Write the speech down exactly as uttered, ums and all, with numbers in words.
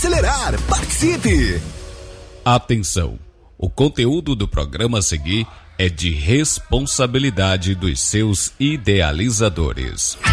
acelerar. Participe! Atenção! O conteúdo do programa a seguir é de responsabilidade dos seus idealizadores.